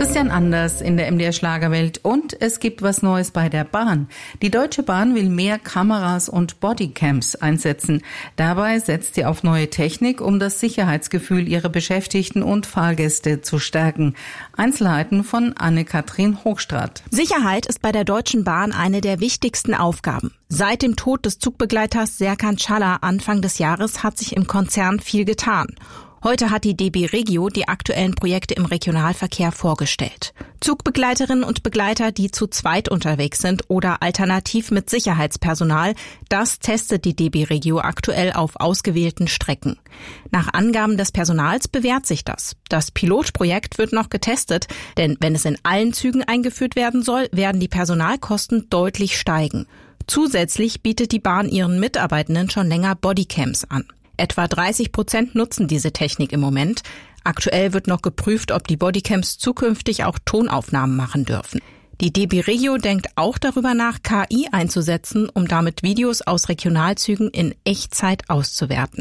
Christian Anders in der MDR Schlagerwelt und es gibt was Neues bei der Bahn. Die Deutsche Bahn will mehr Kameras und Bodycams einsetzen. Dabei setzt sie auf neue Technik, um das Sicherheitsgefühl ihrer Beschäftigten und Fahrgäste zu stärken. Einzelheiten von Anne-Kathrin Hochstraat. Sicherheit ist bei der Deutschen Bahn eine der wichtigsten Aufgaben. Seit dem Tod des Zugbegleiters Serkan Çağlar Anfang des Jahres hat sich im Konzern viel getan. Heute hat die DB Regio die aktuellen Projekte im Regionalverkehr vorgestellt. Zugbegleiterinnen und Begleiter, die zu zweit unterwegs sind oder alternativ mit Sicherheitspersonal, das testet die DB Regio aktuell auf ausgewählten Strecken. Nach Angaben des Personals bewährt sich das. Das Pilotprojekt wird noch getestet, denn wenn es in allen Zügen eingeführt werden soll, werden die Personalkosten deutlich steigen. Zusätzlich bietet die Bahn ihren Mitarbeitenden schon länger Bodycams an. Etwa 30% nutzen diese Technik im Moment. Aktuell wird noch geprüft, ob die Bodycams zukünftig auch Tonaufnahmen machen dürfen. Die DB Regio denkt auch darüber nach, KI einzusetzen, um damit Videos aus Regionalzügen in Echtzeit auszuwerten.